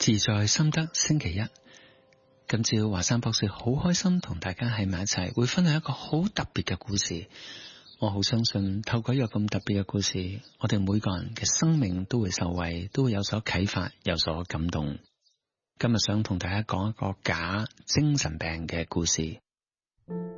自在心得星期一，今朝華山博士好開心同大家喺埋一齊，會分享一個好特別嘅故事。我好相信透過一個咁特別嘅故事，我哋每個人嘅生命都會受惠，都會有所啟發，有所感動。今日想同大家講一個假精神病嘅故事。